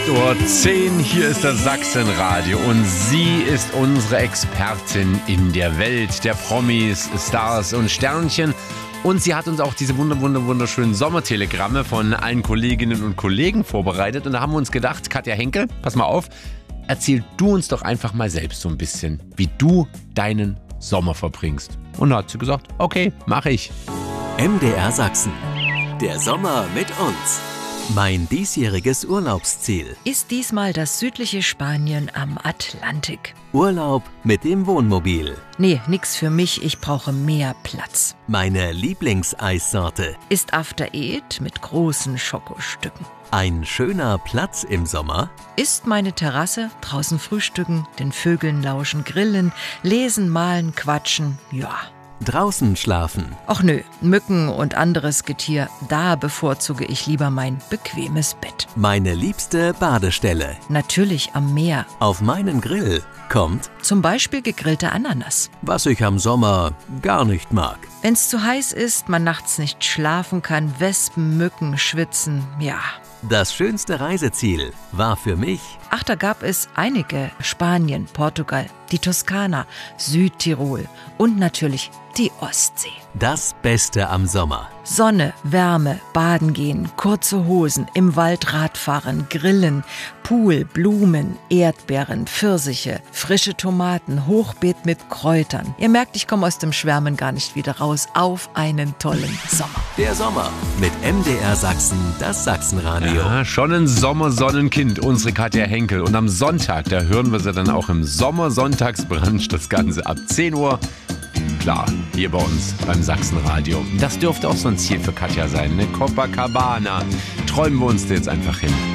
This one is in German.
8:10 Uhr, hier ist das Sachsenradio und sie ist unsere Expertin in der Welt der Promis, Stars und Sternchen. Und sie hat uns auch diese wunderschönen Sommertelegramme von allen Kolleginnen und Kollegen vorbereitet. Und da haben wir uns gedacht, Katja Henkel, pass mal auf, erzähl du uns doch einfach mal selbst so ein bisschen, wie du deinen Sommer verbringst. Und da hat sie gesagt, okay, mache ich. MDR Sachsen. Der Sommer mit uns. Mein diesjähriges Urlaubsziel. Ist diesmal das südliche Spanien am Atlantik. Urlaub mit dem Wohnmobil. Nee, nix für mich, ich brauche mehr Platz. Meine Lieblingseissorte. Ist After Eight mit großen Schokostücken. Ein schöner Platz im Sommer. Ist meine Terrasse, draußen frühstücken, den Vögeln lauschen, grillen, lesen, malen, quatschen, ja. Draußen schlafen. Och nö, Mücken und anderes Getier, da bevorzuge ich lieber mein bequemes Bett. Meine liebste Badestelle. Natürlich am Meer. Auf meinen Grill kommt, Zum Beispiel gegrillte Ananas. was ich am Sommer gar nicht mag. Wenn's zu heiß ist, man nachts nicht schlafen kann, Wespen, Mücken, Schwitzen, ja. Das schönste Reiseziel war für mich Ach, da gab es einige. Spanien, Portugal, die Toskana, Südtirol und natürlich die Ostsee. das Beste am Sommer. Sonne, Wärme, Baden gehen, kurze Hosen, im Wald Radfahren, Grillen, Pool, Blumen, Erdbeeren, Pfirsiche, frische Tomaten, Hochbeet mit Kräutern. Ihr merkt, ich komme aus dem Schwärmen gar nicht wieder raus. Auf einen tollen Sommer. Der Sommer mit MDR Sachsen, das Sachsenradio. Ja, schon ein Sommersonnenkind, unsere Katja Henkel. Und am Sonntag, da hören wir sie dann auch im Sommersonntagsbrunch, das Ganze ab 10 Uhr. Klar, hier bei uns beim Sachsenradio. Das dürfte auch so ein Ziel für Katja sein, ne? Copacabana. Träumen wir uns da jetzt einfach hin.